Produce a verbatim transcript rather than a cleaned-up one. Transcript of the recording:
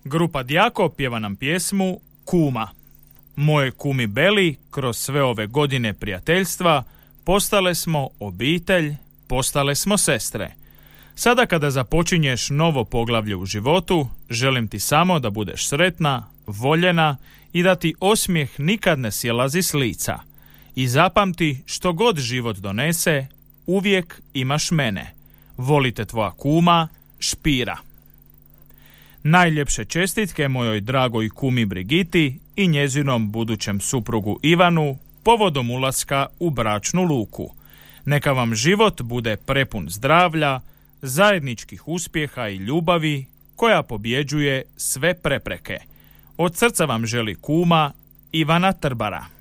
Grupa Djako pjeva nam pjesmu Kuma. Moje kumi Beli, kroz sve ove godine prijateljstva, postale smo obitelj, postale smo sestre. Sada kada započinješ novo poglavlje u životu, želim ti samo da budeš sretna, voljena i da ti osmijeh nikad ne silazi s lica. I zapamti, što god život donese, uvijek imaš mene. Volite tvoja kuma, Špira. Najljepše čestitke mojoj dragoj kumi Brigiti i njezinom budućem suprugu Ivanu povodom ulaska u bračnu luku. Neka vam život bude prepun zdravlja, zajedničkih uspjeha i ljubavi koja pobjeđuje sve prepreke. Od srca vam želi kuma Ivana Trbara.